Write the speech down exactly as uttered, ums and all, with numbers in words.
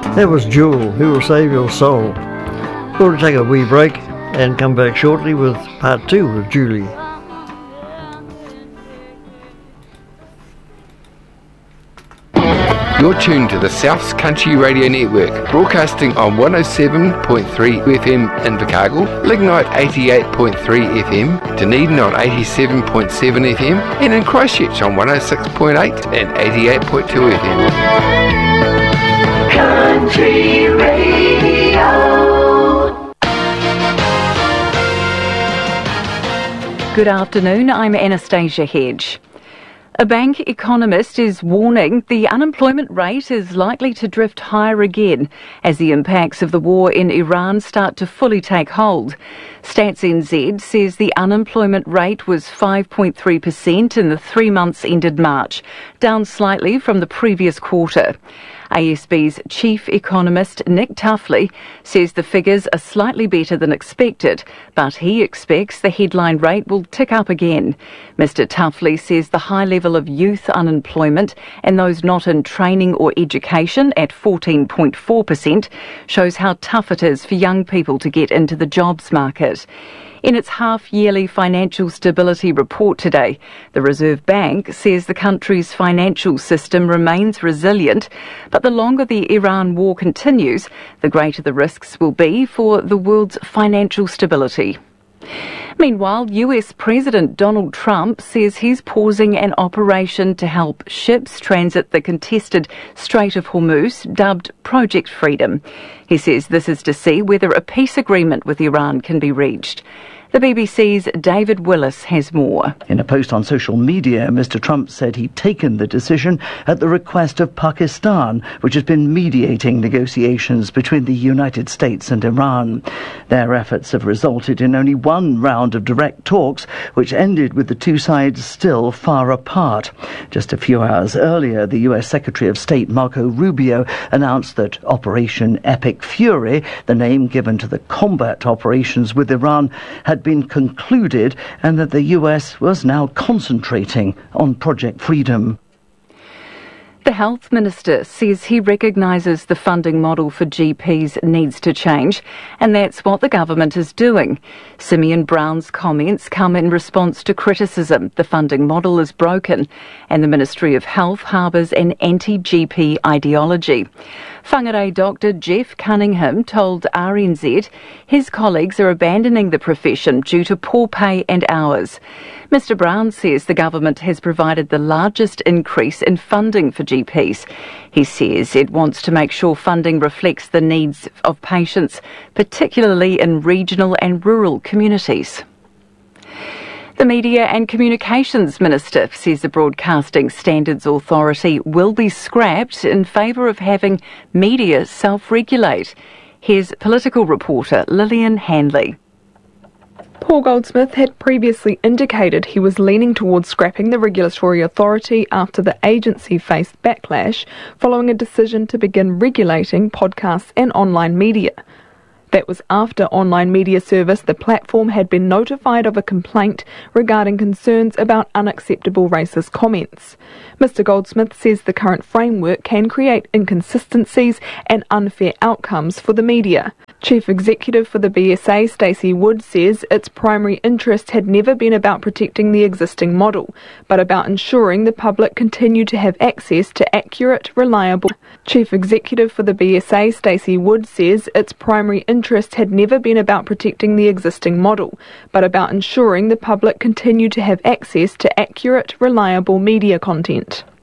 That was Jewel, Who Will Save Your Soul. We'll take a wee break and come back shortly with part two with Julie. You're tuned to the South's Country Radio Network, broadcasting on one oh seven point three F M in Invercargill, Lignite eighty-eight point three F M, Dunedin on eighty-seven point seven F M, and in Christchurch on one oh six point eight and eighty-eight point two F M. Country Radio. Good afternoon, I'm Anastasia Hedge. A bank economist is warning the unemployment rate is likely to drift higher again as the impacts of the war in Iran start to fully take hold. Stats N Z says the unemployment rate was five point three percent in the three months ended March, down slightly from the previous quarter. A S B's chief economist Nick Tuffley says the figures are slightly better than expected, but he expects the headline rate will tick up again. Mister Tuffley says the high level of youth unemployment and those not in training or education at fourteen point four percent shows how tough it is for young people to get into the jobs market. In its half-yearly financial stability report today, the Reserve Bank says the country's financial system remains resilient, but the longer the Iran war continues, the greater the risks will be for the world's financial stability. Meanwhile, U S President Donald Trump says he's pausing an operation to help ships transit the contested Strait of Hormuz, dubbed Project Freedom. He says this is to see whether a peace agreement with Iran can be reached. The B B C's David Willis has more. In a post on social media, Mister Trump said he'd taken the decision at the request of Pakistan, which has been mediating negotiations between the United States and Iran. Their efforts have resulted in only one round of direct talks, which ended with the two sides still far apart. Just a few hours earlier, the U S Secretary of State Marco Rubio announced that Operation Epic Fury, the name given to the combat operations with Iran, had been concluded and that the U S was now concentrating on Project Freedom. The Health Minister says he recognises the funding model for G Ps needs to change, and that's what the government is doing. Simeon Brown's comments come in response to criticism the funding model is broken and the Ministry of Health harbours an anti-G P ideology. Whangarei Doctor Jeff Cunningham told R N Z his colleagues are abandoning the profession due to poor pay and hours. Mister Brown says the government has provided the largest increase in funding for G Ps. He says it wants to make sure funding reflects the needs of patients, particularly in regional and rural communities. The Media and Communications Minister says the Broadcasting Standards Authority will be scrapped in favour of having media self-regulate. Here's political reporter Lillian Hanley. Paul Goldsmith had previously indicated he was leaning towards scrapping the regulatory authority after the agency faced backlash following a decision to begin regulating podcasts and online media. That was after online media service The Platform had been notified of a complaint regarding concerns about unacceptable racist comments. Mister Goldsmith says the current framework can create inconsistencies and unfair outcomes for the media. Chief Executive for the B S A, Stacey Wood, says its primary interest had never been about protecting the existing model, but about ensuring the public continue to have access to accurate, reliable. Chief Executive for the B S A, Stacey Wood, says its primary interest had never been about protecting the existing model, but about ensuring the public continue to have access to accurate, reliable media content.